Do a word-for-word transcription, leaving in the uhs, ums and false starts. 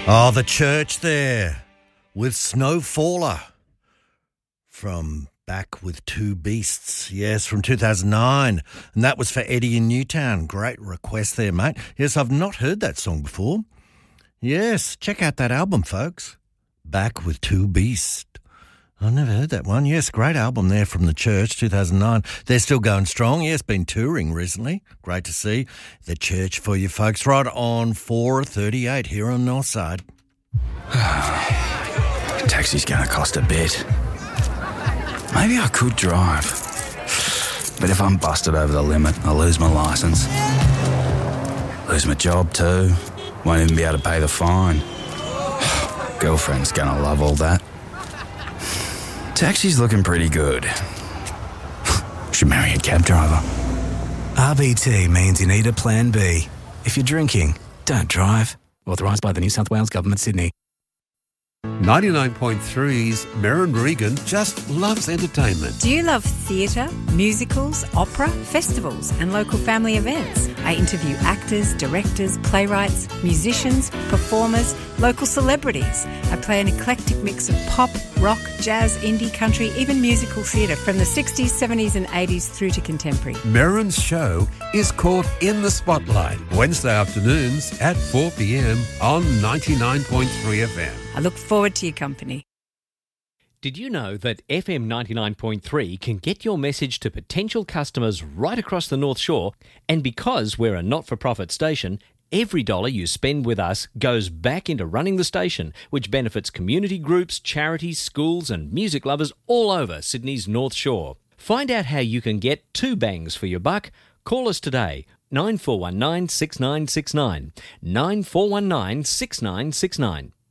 Oh, the church there with Snowfaller from Back with Two Beasts. Yes, from two thousand nine. And that was for Eddie in Newtown. Great request there, mate. Yes, I've not heard that song before. Yes, check out that album, folks. Back with Two Beasts. I've never heard that one. Yes, great album there from the church, two thousand nine. They're still going strong. Yes, been touring recently. Great to see the church for you folks. Right on four thirty-eight here on Northside. Taxi's going to cost a bit. Maybe I could drive. But if I'm busted over the limit, I'll lose my licence. Lose my job too. Won't even be able to pay the fine. Girlfriend's going to love all that. Taxi's looking pretty good. Should marry a cab driver. R B T means you need a plan B. If you're drinking, don't drive. Authorised by the New South Wales Government, Sydney. ninety-nine point three's Merrin Regan just loves entertainment. Do you love theatre, musicals, opera, festivals and local family events? I interview actors, directors, playwrights, musicians, performers, local celebrities. I play an eclectic mix of pop, rock, jazz, indie, country, even musical theatre from the sixties, seventies and eighties through to contemporary. Merrin's show is called In the Spotlight, Wednesday afternoons at four p.m. on ninety-nine point three F M. I look forward to your company. Did you know that F M ninety-nine point three can get your message to potential customers right across the North Shore? And because we're a not-for-profit station, every dollar you spend with us goes back into running the station, which benefits community groups, charities, schools and music lovers all over Sydney's North Shore. Find out how you can get two bangs for your buck. Call us today, nine four one nine, six nine six nine, nine four one nine, six nine six nine.